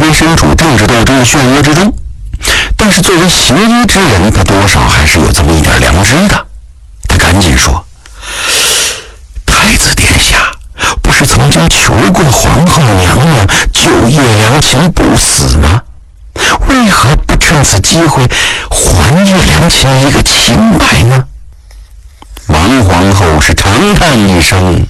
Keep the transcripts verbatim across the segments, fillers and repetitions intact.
然身处政治斗争的漩涡之中，但是作为行医之人，他多少还是有这么一点良知的。他赶紧说：“太子殿下不是曾经求过皇后娘娘救叶良卿不死吗？为何不趁此机会还叶良卿一个清白呢？”王皇后是长叹一声：“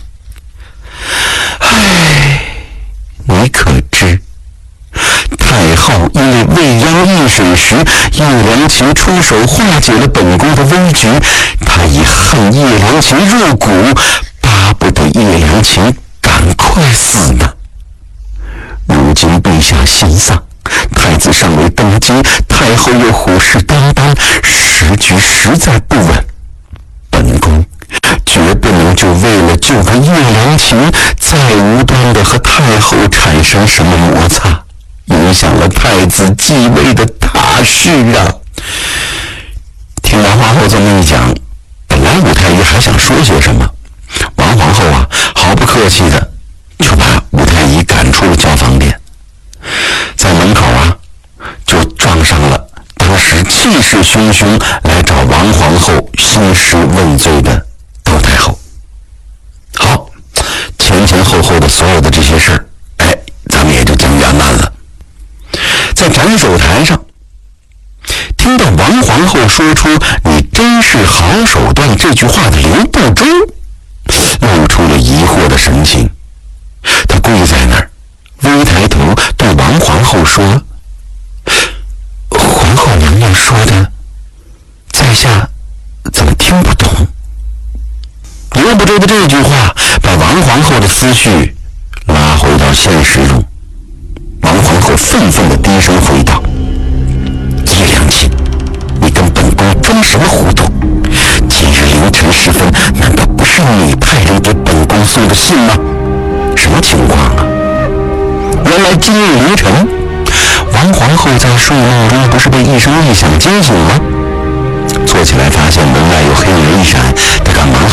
唉，你可知太后因为未央易水时，叶良卿出手化解了本宫的危局，她已恨叶良卿入骨，巴不得叶良卿赶快死呢。如今陛下心丧，太子尚未登基，太后又虎视眈眈，时局实在不稳。本宫绝不能就为了救个叶良卿，再无端的和太后产生什么摩擦，影响了太子继位的大事啊。”听王皇后这么一讲，本来武太医还想说些什么，王皇后啊毫不客气的就把武太医赶出了教坊殿，在门口啊就撞上了当时气势汹汹来找王皇后兴师问罪的窦太后。好，前前后后的所有的这些事儿，哎，咱们也就讲圆满了。在斩首台上，听到王皇后说出“你真是好手段”这句话的刘不周露出了疑惑的神情，他跪在那儿，微抬头对王皇后说：“皇后娘娘说的，在下怎么听不懂？”刘不周的这句话把王皇后的思绪拉回到现实中。王皇后愤愤地低声回道：“叶良卿，你跟本宫装什么糊涂？今日凌晨时分，难道不是你派人给本宫送的信吗？什么情况啊？”原来今日凌晨，王皇后在睡梦中不是被一声异响惊醒吗？坐起来发现门外有黑影一闪，她赶忙